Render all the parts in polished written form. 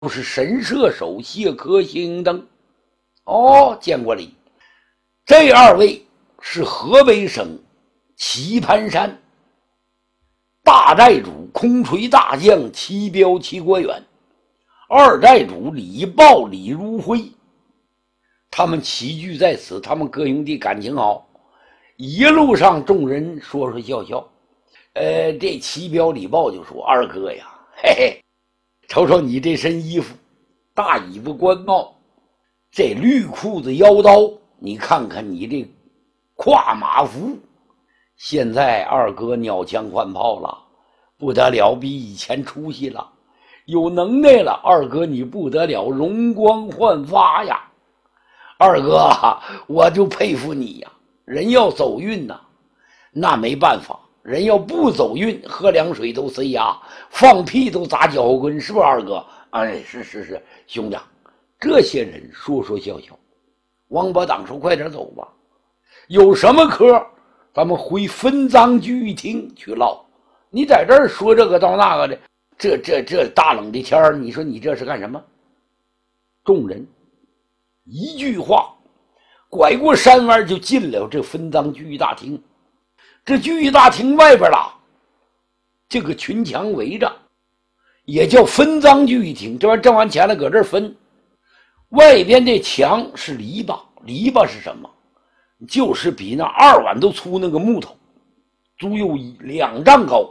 是神射手谢科、谢英登。哦，见过礼。这二位是河北省棋盘山大寨主空锤大将齐彪齐国远，二寨主李豹李如辉，他们齐聚在此，他们哥兄弟感情好，一路上众人说说笑笑。这齐彪李豹就说：“二哥呀，嘿嘿，瞅瞅你这身衣服，大尾巴官帽，这绿裤子腰刀，你看看你这跨马服，现在二哥鸟枪换炮了，不得了，比以前出息了，有能耐了，二哥你不得了，容光焕发呀！二哥，我就佩服你呀！人要走运呐，那没办法。”人要不走运，喝凉水都塞牙，放屁都砸脚后跟，是不是二哥？哎，是，兄弟，这些人说说笑笑。王八党说：“快点走吧，有什么嗑，咱们回分赃聚义厅去唠。你在这儿说这个道那个的，这大冷的天，你说你这是干什么？”众人一句话，拐过山弯就进了这分赃聚义大厅。这聚义大厅外边啦，这个群墙围着，也叫分赃聚义厅。这玩意挣完钱了，搁这儿分。外边的墙是篱笆，篱笆是什么？就是比那2碗都粗那个木头，足有2丈高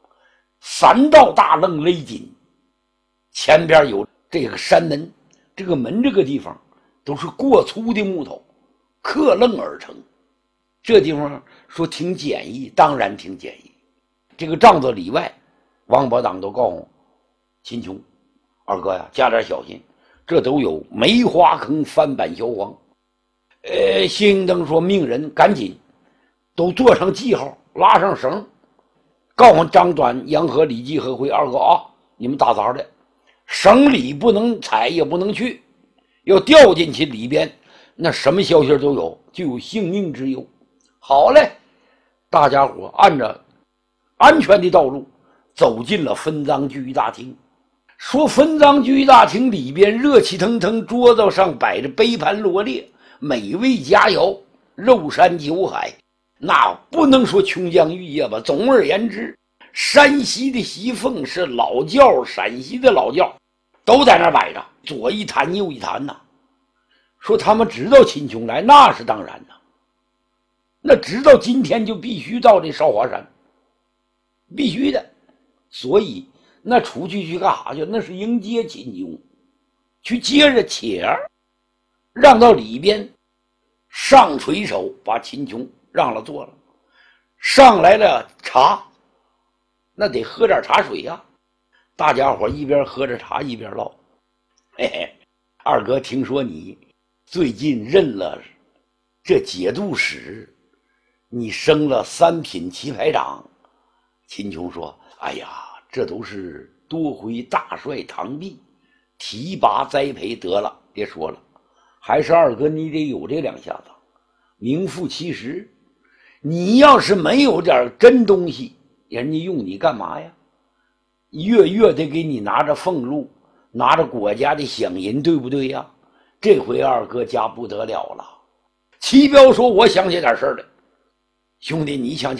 ，3道大楞勒紧。前边有这个山门，这个门这个地方都是过粗的木头刻楞而成。这地方说挺简易，当然挺简易。这个帐子里外，王八党都告诉秦琼：“二哥呀，加点小心，这都有梅花坑翻版销黄。”谢英登说：“命人赶紧都做上记号，拉上绳，告诉张短、杨和、李继、何辉二哥啊，你们打杂的，绳里不能踩，也不能去，要掉进去里边，那什么消息都有，就有性命之忧。”好嘞，大家伙按着安全的道路走进了分赃聚义大厅。说分赃聚义大厅里边热气腾腾，桌子上摆着杯盘罗列，美味佳肴，肉山酒海，那不能说琼浆玉液吧。总而言之，山西的西凤是老窖，陕西的老窖都在那摆着，左一坛右一坛呐。说他们知道秦琼来，那是当然的。那直到今天就必须到这少华山，必须的。所以那出去干啥去？那是迎接秦琼，去接着且儿，让到里边上垂手把秦琼让了坐了，上来了茶，那得喝点茶水呀。大家伙一边喝着茶一边唠：“嘿嘿，二哥，听说你最近认了这节度使，你升了3品棋牌长。”秦琼说：“哎呀，这都是多亏大帅唐弼提拔栽培得了，别说了，还是二哥你得有这2下子，名副其实。你要是没有点真东西，人家用你干嘛呀？月得给你拿着俸禄，拿着国家的饷银，对不对呀？这回二哥家不得了了。”齐彪说：“我想起点事儿来。”兄弟，你想起